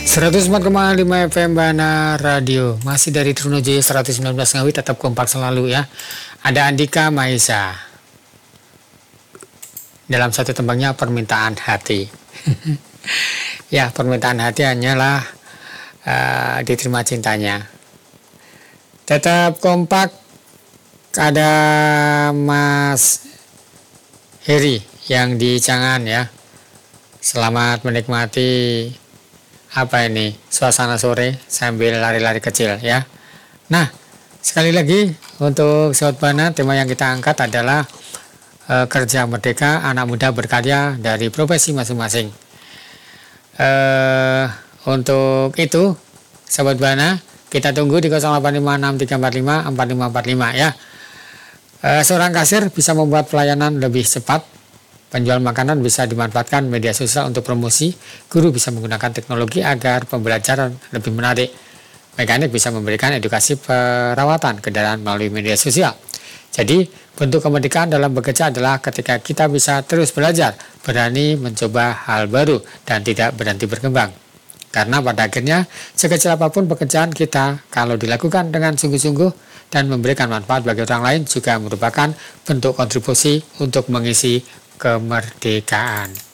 104,5 FM Bana Radio. Masih dari Trunojoyo 119 Ngawi, tetap kompak selalu ya. Ada Andika Maisa. Dalam satu tembangnya permintaan hati. Ya, permintaan hati hanyalah diterima cintanya. Tetap kompak. Ada Mas Heri yang di Cangan ya. Selamat menikmati suasana sore sambil lari-lari kecil ya. Nah, sekali lagi untuk Sobat Bana, tema yang kita angkat adalah kerja merdeka, anak muda berkarya dari profesi masing-masing. Untuk itu Sobat Bana, kita tunggu di 085643454545 ya. Seorang kasir bisa membuat pelayanan lebih cepat. Penjual makanan bisa dimanfaatkan media sosial untuk promosi. Guru bisa menggunakan teknologi agar pembelajaran lebih menarik. Mekanik bisa memberikan edukasi perawatan kendaraan melalui media sosial. Jadi, bentuk kemerdekaan dalam bekerja adalah ketika kita bisa terus belajar, berani mencoba hal baru, dan tidak berhenti berkembang. Karena pada akhirnya, sekecil apapun pekerjaan kita, kalau dilakukan dengan sungguh-sungguh dan memberikan manfaat bagi orang lain, juga merupakan bentuk kontribusi untuk mengisi kemerdekaan.